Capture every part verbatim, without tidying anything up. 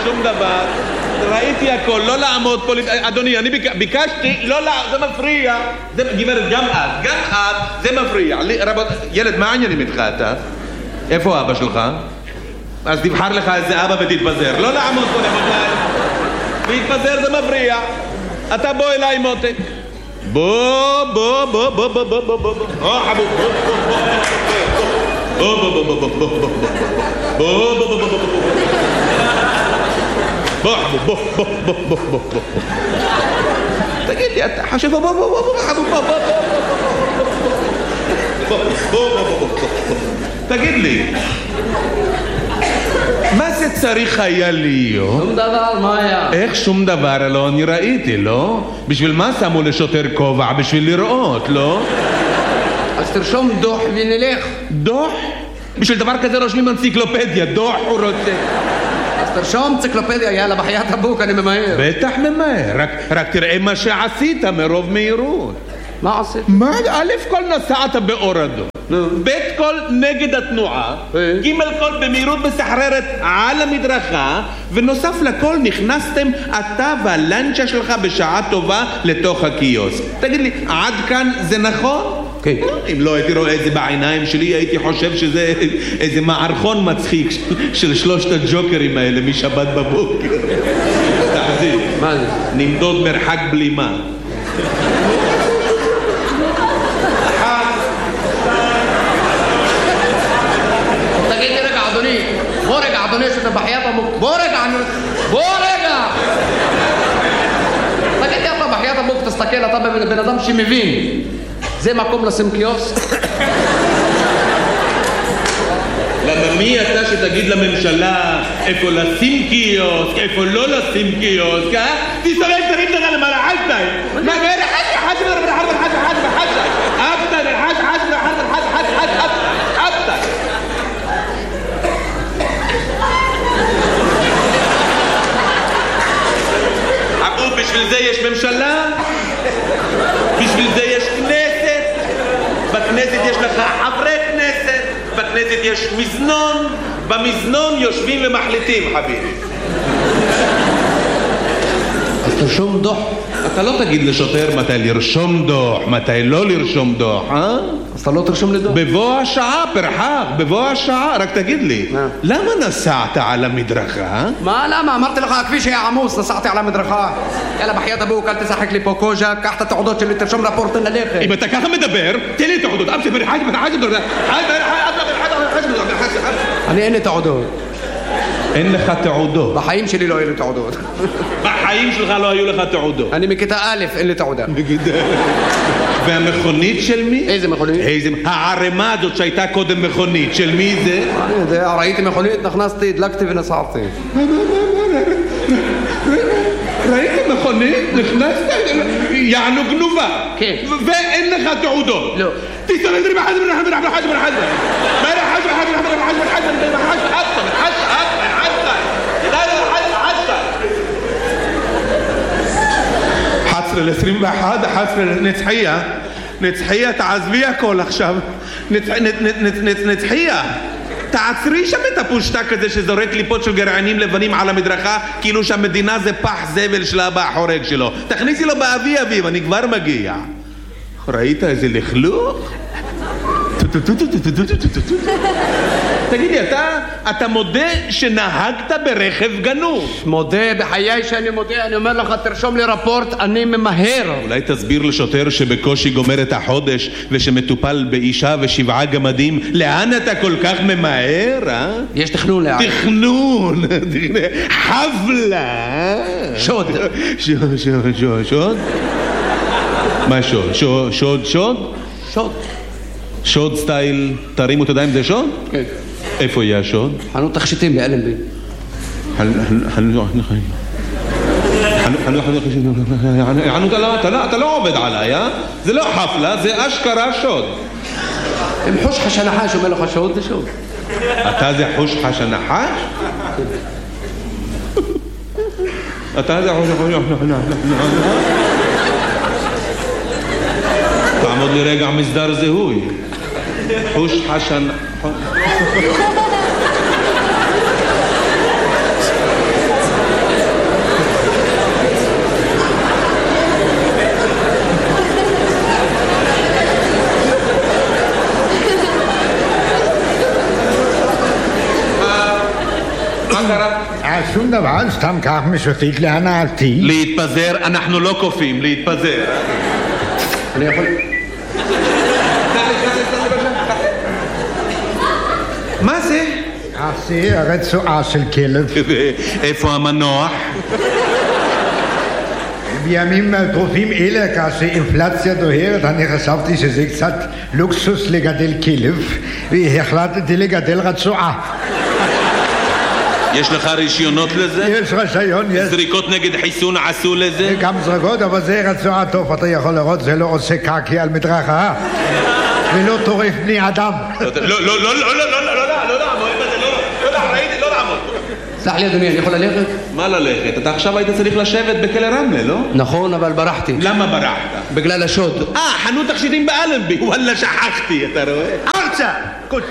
שום דבר. ראיתי הכל, לא לעמוד פה, אדוני, אני ביקשתי, לא לעמוד, זה מפריע. גברת, גם את, גם את, זה מפריע. רבות, ילד, מה העניינים איתך אתה? איפה אבא שלך? אז תבחר לך איזה אבא ותתפזר. לא לעמוד פה רבותיי. להתפזר זה מפריע. אתה בוא אליי מותק. בוא, בוא, בוא, בוא, בוא, בוא, בוא, בוא, בוא. או חבוב, בוא, בוא, בוא, בוא, בוא, בוא, בוא, בוא, בוא, בוא, בוא, בוא, בוא, בוא, חבוב, בוא, בוא, בוא, בוא, בוא, בוא. תגיד לי, אתה חושב, בוא, בוא, בוא, בוא, חבוב, בוא, בוא, בוא, בוא, בוא, בוא, בוא. תגיד לי, מה זה צריך היה להיות? שום דבר, מה היה? איך שום דבר? לא, אני ראיתי, לא? בשביל מה שמו לשוטר כובע? בשביל לראות, לא? אז תרשום דוח ונלך. דוח? בשביל דבר כזה רושמים אנציקלופדיה, דוח הוא רוצה. אז תרשום אנציקלופדיה, יאללה, בחיית הבוק, אני ממהר. בטח ממהר, רק, רק תראה מה שעשית מרוב מהירות. מה עשית? מה? א' כל נסעת באור אדום. ב' כל נגד התנועה, ג' כל במהירות מסחררת על המדרכה, ונוסף לכל נכנסתם אתה והלנצ'ה שלך בשעה טובה לתוך הקיוסק. תגיד לי, עד כאן זה נכון? כן. אם לא הייתי רואה את זה בעיניים שלי, הייתי חושב שזה איזה מערכון מצחיק של שלושת הג'וקרים האלה משבת בבוקר. תחזיר. מה זה? נמדוד מרחק בלימה. בוא רגע, אדוני, שאתה בחיית הבוק. בוא רגע, בוא רגע. תגיד לי, אתה בחיית הבוק, תסתכל, אתה בן אדם שמבין. זה מקום לשים קיוסק? למה מי אתה שתגיד לממשלה איפה לשים קיוסק, איפה לא לשים קיוסק, אה? תסתובב, תרים לך למעלה, חזי. מה, גאלה, חזי, חזי, חזי, חזי, חזי, חזי, חזי. אבטן, חזי, חזי, חזי, חזי, חזי, חזי, אבטן. בשביל זה יש ממשלה, בשביל זה יש כנסת, בכנסת יש לך חברי כנסת, בכנסת יש מזנון, במזנון יושבים ומחליטים, חביבי. אז תרשום דוח. אתה לא תגיד לשוטר מתי לרשום דוח, מתי לא לרשום דוח, אה? אז אתה לא תרשום לי דוח. בבוא השעה, פרחק, בבוא השעה, רק תגיד לי, למה נסעת על המדרכה? מה, למה? אמרתי לך, הכביש היה עמוס, נסעתי על המדרכה. יאללה, בחיית הבוק, אל תשחק לי פה קוז'ה, קח את התעודות שלי, תרשום רפורט ללכת. אם אתה ככה מדבר, תן לי תעודות, אבשי פרחק, פרחק, אני אין לי תעודות. אין לך תעודות. בחיים שלי לא היו לי תעודות. בחיים שלך לא היו לך תעודות. אני מכיתה א', אין לי תעודה. והמכונית של מי? איזה מכונית? איזה... הערימה הזאת שהייתה קודם מכונית, של מי זה? אני יודע, ראיתי מכונית, נכנסתי, הדלקתי ונסעתי. ראיתי מכונית, נכנסת, יענו גנובה. כן. ואין לך תעודות. לא. תסתכל לי בחז מן החז מן החז מן החז מה לה חז מן החז מן החז מן החז מן החז מן החז מן החז حصر العشرين واحد حصر نتحية نتحية تعذبي הכל עכשיו נתחייה תעצרי שם את הפושטה כזה שזורק ליפות של גרעינים לבנים על המדרכה כאילו שהמדינה זה פח זבל של אבא החורג שלו תכניסי לו באבי אביב אני כבר מגיע ראית איזה לכלוך? תגידי, אתה, אתה מודה שנהגת ברכב גנוב? מודה, בחיי שאני מודה, אני אומר לך, תרשום לי רפורט, אני ממהר. אולי תסביר לשוטר שבקושי גומר את החודש ושמטופל באישה ושבעה גמדים, לאן אתה כל כך ממהר, אה? יש תכנון לאן. תכנון, חבלה. שוד. שוד, שוד, שוד, שוד? מה שוד? שוד, שוד, שוד? שוד. שוד סטייל, תרימו את הידיים, זה שוד? כן. איפה יהיה השוד? חנות תכשיטים באלנבי. אתה לא עובד עליי, אה? זה לא חפלה, זה אשכרה שוד. אם חוש חש הנחש אומר לך שוד, זה שוד. אתה זה חוש חש הנחש? אתה זה חוש חש הנחש? תעמוד לי רגע מסדר זיהוי. חוש חשן... שום דבר, סתם כך משוטט להנאתי. להתפזר, אנחנו לא קופים, להתפזר. אני יכול... מה זה? זה הרצועה של כלב. איפה המנוח? בימים טרופים אלה, כאשר אינפלציה דוהרת, אני חשבתי שזה קצת לוקסוס לגדל כלב, והחלטתי לגדל רצועה. יש לך רישיונות לזה? יש רישיון, יש. זריקות נגד חיסון עשו לזה? גם זריקות, אבל זה רצועה טוב, אתה יכול לראות, זה לא עושה קקי על מדרכה, ולא טורף בני אדם. לא, לא, לא, לא, לא, לא, לא, לא, לא, לא, ראיתי, לא לעמוד. סלח לי אדוני, אני יכול ללכת? מה ללכת? אתה עכשיו היית צריך לשבת בכלא רמלה, לא? נכון, אבל ברחתי. למה ברחת? בגלל השוד. אה, חנות תכשיטים באלנבי. וואלה, שכחתי, אתה רואה? ארצה! קוט.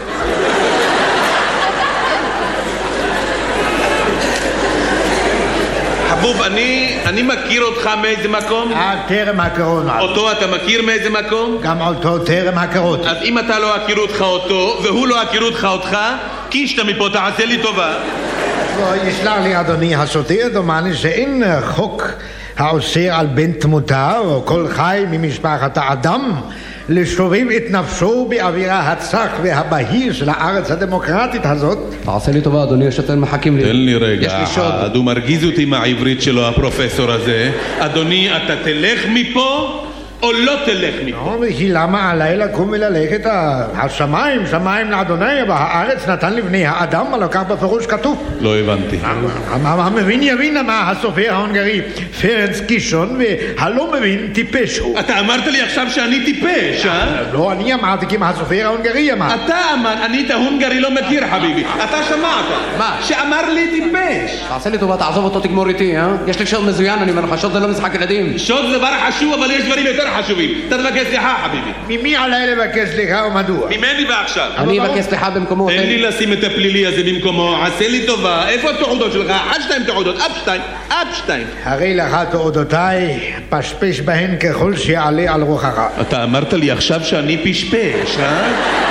חבוב, אני, אני מכיר אותך מאיזה מקום? אה, טרם הקורונה. אותו אתה מכיר מאיזה מקום? גם אותו טרם הקרות. אז אם אתה לא הכירו אותך אותו, והוא לא הכירו אותך אותך, קישת מפה, תעשה לי טובה. יסלח לי אדוני השוטר, דומני שאין חוק האוסר על בן תמותה או כל חי ממשפחת האדם לשובב את נפשו באווירה הצח והבהיר של הארץ הדמוקרטית הזאת. תעשה לי טובה אדוני, השוטר מחכים לי. תן לי רגע, יש לי שוד. הוא מרגיז אותי מהעברית שלו הפרופסור הזה. אדוני, אתה תלך מפה או לא תלך מפה? לא, וכי למה עליי לקום וללכת? השמיים, שמיים לאדוני, והארץ נתן לבני האדם, הלא כך בפירוש כתוב. לא הבנתי. המבין יבין מה הסופר ההונגרי פרנץ קישון, והלא מבין טיפש הוא. אתה אמרת לי עכשיו שאני טיפש, אה? לא, אני אמרתי כי מה הסופר ההונגרי אמר. אתה אמר, אני את ההונגרי לא מכיר חביבי. אתה שמעת. מה? שאמר לי טיפש. תעשה לי טובה, תעזוב אותו, תגמור איתי, אה? יש לי שוד מזוין, אני אומר לך, שוד זה לא משחק ילדים. שוד זה דבר חשוב, אבל יש דברים יותר חשובים. אתה תבקש סליחה, חביבי. ממי עליי לבקש סליחה ומדוע? ממני ועכשיו. אני אבקש סליחה במקומו. תן לי לשים את הפלילי הזה במקומו, עשה לי טובה. איפה התעודות שלך? עד שתיים תעודות, אף שתיים, אף שתיים. הרי לך תעודותיי, פשפש בהן ככל שיעלה על רוחך. אתה אמרת לי עכשיו שאני פשפש, אה?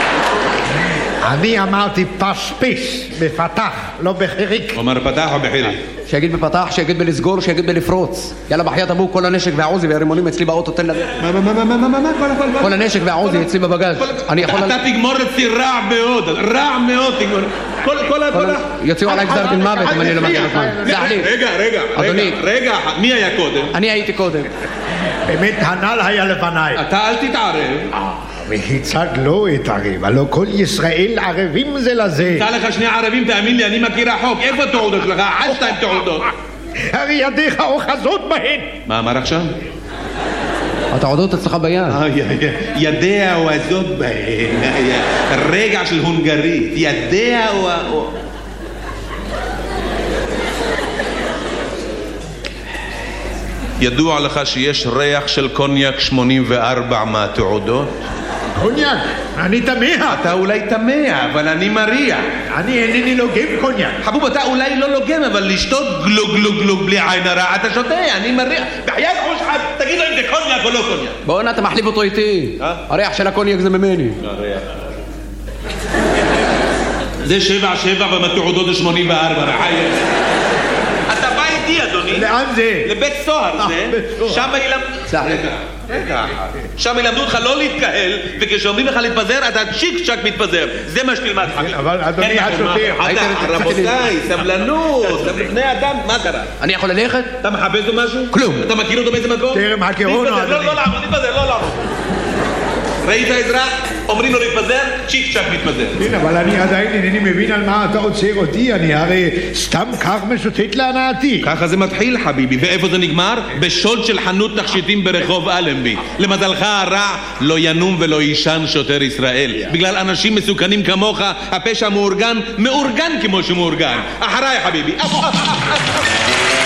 אני אמרתי פשפש, בפתח, לא בחיריק. אומר פתח או בחיריק? שיגיד בפתח, שיגיד בלסגור, שיגיד בלפרוץ. יאללה בחיית אבו, כל הנשק והעוזי והרימונים אצלי באוטו, תן לזה. מה, מה, מה, מה, מה, מה, מה, מה? כל הנשק והעוזי אצלי בבגז. אני יכול... אתה תגמור אצלי רע מאוד, רע מאוד תגמור. כל, כל, כל... יוציאו עליי גזר דין מוות אם אני לא מגיע לזמן. סלח לי. רגע, רגע, רגע, רגע, מי היה קודם? אני הייתי קודם. באמת הנ"ל היה לפניי. אתה אל תתערב. וכיצד לא אתערב? הלא כל ישראל ערבים זה לזה. תמצא לך שני ערבים, תאמין לי, אני מכיר החוק. איפה תעודות שלך? עד שתיים תעודות. הרי ידיך אוחזות בהן. מה אמר עכשיו? התעודות אצלך ביד. ידיה אוחזות בהן. רגע של הונגרית. ידיה או... ידוע לך שיש ריח של קוניאק שמונים וארבע מהתעודות? קוניאק? אני תמה. אתה אולי תמה, אבל אני מריח. אני אינני לוגם קוניאק. חבוב, אתה אולי לא לוגם, אבל לשתות גלוג גלוג גלוג בלי עין הרע, אתה שותה, אני מריח. בחיית חוש חד, תגיד לו אם זה קוניאק או לא קוניאק. בוא נה, אתה מחליף אותו איתי. הריח של הקוניאק זה ממני. זה שבע שבע ומתעודות זה שמונים וארבע, רחיים. אתה בא איתי, אדוני. לאן זה? לבית סוהר זה. שם ילמדו... סלח לי. רגע, שם ילמדו אותך לא להתקהל, וכשאומרים לך להתפזר, אתה צ'יק צ'ק מתפזר. זה מה שתלמד לך. אבל אדוני השוטר... רבותיי, סבלנות, בני אדם, מה קרה? אני יכול ללכת? אתה מחפש לו משהו? כלום. אתה מכיר אותו באיזה מקום? טרם הכירונו, לא, אדוני. לא לעמוד, להתפזר, לא לעמוד. ראית אזרח? אומרים לו להתפזר, צ'יק צ'ק מתפזר. כן, אבל אני עדיין אינני מבין על מה אתה עוצר אותי, אני הרי סתם כך משוטט להנאתי. ככה זה מתחיל חביבי, ואיפה זה נגמר? בשוד של חנות תכשיטים ברחוב אלנבי. למזלך הרע לא ינום ולא יישן שוטר ישראל. בגלל אנשים מסוכנים כמוך, הפשע מאורגן, מאורגן כמו שמאורגן. אחריי חביבי.